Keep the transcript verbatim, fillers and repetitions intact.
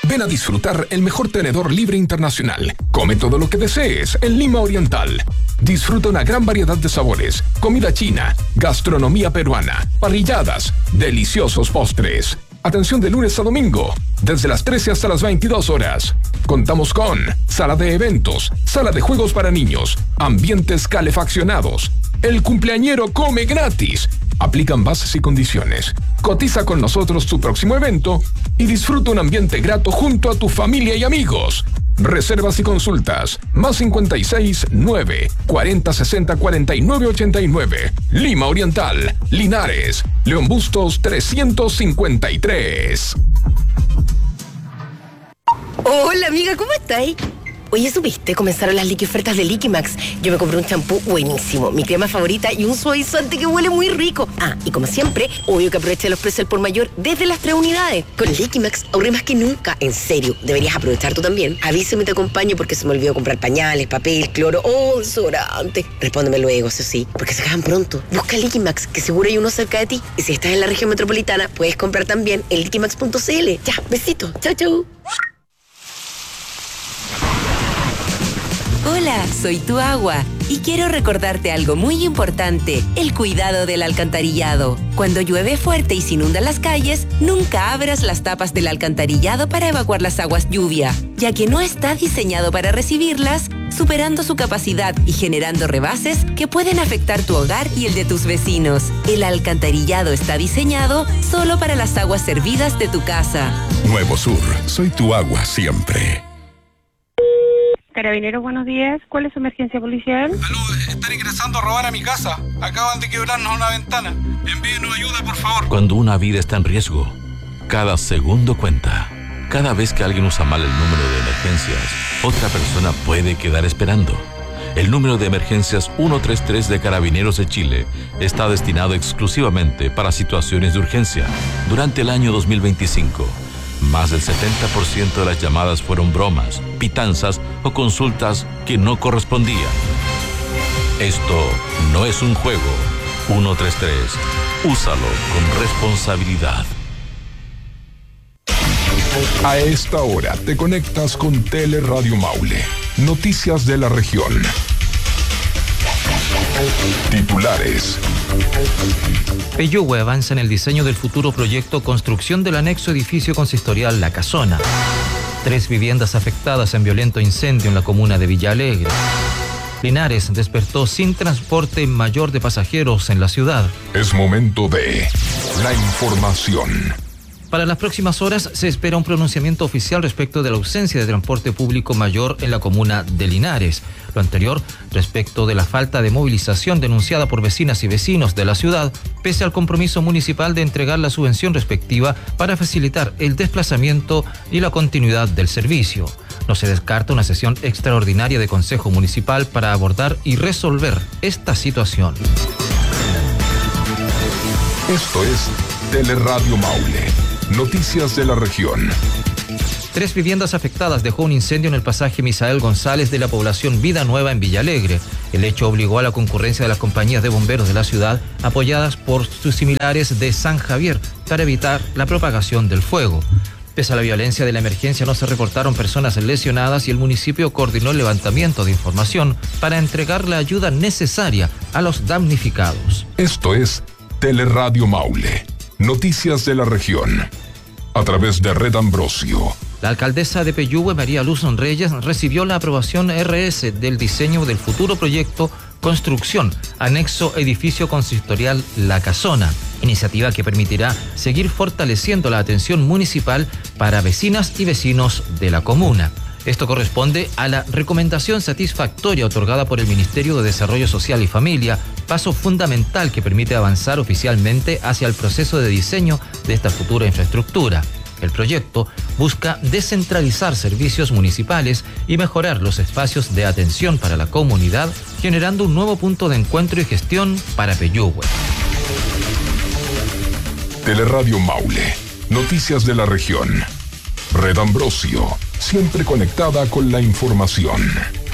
Ven a disfrutar el mejor tenedor libre internacional. Come todo lo que desees en Lima Oriental. Disfruta una gran variedad de sabores, comida china, gastronomía peruana, parrilladas, deliciosos postres. Atención de lunes a domingo, desde las trece hasta las veintidós horas. Contamos con sala de eventos, sala de juegos para niños, ambientes calefaccionados. El cumpleañero come gratis. Aplican bases y condiciones. Cotiza con nosotros tu próximo evento y disfruta un ambiente grato junto a tu familia y amigos. Reservas y consultas. Más cincuenta y seis, nueve, cuarenta, sesenta, cuarenta y nueve, ochenta y nueve. Lima Oriental, Linares, León Bustos trescientos cincuenta y tres. Hola amiga, ¿cómo estáis? Oye, ¿supiste? Comenzaron las liqui ofertas de Liquimax. Yo me compré un champú buenísimo, mi crema favorita y un suavizante que huele muy rico. Ah, y como siempre, obvio que aproveché los precios al por mayor desde las tres unidades. Con Liquimax ahorré más que nunca. En serio, deberías aprovechar tú también. Avísame y te acompaño porque se me olvidó comprar pañales, papel, cloro o desodorante. Respóndeme luego, eso sí, porque se acaban pronto. Busca Liquimax, que seguro hay uno cerca de ti. Y si estás en la región metropolitana, puedes comprar también en liquimax punto c l. Ya, besito. Chau, chau. Hola, soy tu agua y quiero recordarte algo muy importante, el cuidado del alcantarillado. Cuando llueve fuerte y se inundan las calles, nunca abras las tapas del alcantarillado para evacuar las aguas lluvia, ya que no está diseñado para recibirlas, superando su capacidad y generando rebases que pueden afectar tu hogar y el de tus vecinos. El alcantarillado está diseñado solo para las aguas servidas de tu casa. Nuevo Sur, soy tu agua siempre. Carabineros, buenos días. ¿Cuál es su emergencia policial? Aló, están ingresando a robar a mi casa. Acaban de quebrarnos una ventana. Envíenos ayuda, por favor. Cuando una vida está en riesgo, cada segundo cuenta. Cada vez que alguien usa mal el número de emergencias, otra persona puede quedar esperando. El número de emergencias ciento treinta y tres de Carabineros de Chile está destinado exclusivamente para situaciones de urgencia. Durante el año dos mil veinticinco, más del setenta por ciento de las llamadas fueron bromas, pitanzas o consultas que no correspondían. Esto no es un juego. ciento treinta y tres. Úsalo con responsabilidad. A esta hora te conectas con Teleradio Maule. Noticias de la región. Titulares. Peyúgue avanza en el diseño del futuro proyecto construcción del anexo edificio consistorial La Casona. Tres viviendas afectadas en violento incendio en la comuna de Villa Alegre. Linares despertó sin transporte mayor de pasajeros en la ciudad. Es momento de la información. Para las próximas horas se espera un pronunciamiento oficial respecto de la ausencia de transporte público mayor en la comuna de Linares. Lo anterior respecto de la falta de movilización denunciada por vecinas y vecinos de la ciudad, pese al compromiso municipal de entregar la subvención respectiva para facilitar el desplazamiento y la continuidad del servicio. No se descarta una sesión extraordinaria de Consejo Municipal para abordar y resolver esta situación. Esto es Teleradio Maule. Noticias de la región. Tres viviendas afectadas dejó un incendio en el pasaje Misael González de la población Vida Nueva en Villa Alegre. El hecho obligó a la concurrencia de las compañías de bomberos de la ciudad, apoyadas por sus similares de San Javier, para evitar la propagación del fuego. Pese a la violencia de la emergencia, no se reportaron personas lesionadas y el municipio coordinó el levantamiento de información para entregar la ayuda necesaria a los damnificados. Esto es Teleradio Maule. Noticias de la región. A través de Red Ambrosio. La alcaldesa de Peyúgue, María Luz Reyes, recibió la aprobación R S del diseño del futuro proyecto Construcción, anexo edificio consistorial La Casona, iniciativa que permitirá seguir fortaleciendo la atención municipal para vecinas y vecinos de la comuna. Esto corresponde a la recomendación satisfactoria otorgada por el Ministerio de Desarrollo Social y Familia, paso fundamental que permite avanzar oficialmente hacia el proceso de diseño de esta futura infraestructura. El proyecto busca descentralizar servicios municipales y mejorar los espacios de atención para la comunidad, generando un nuevo punto de encuentro y gestión para Peyúgue. Teleradio Maule. Noticias de la región. Red Ambrosio. Siempre conectada con la información.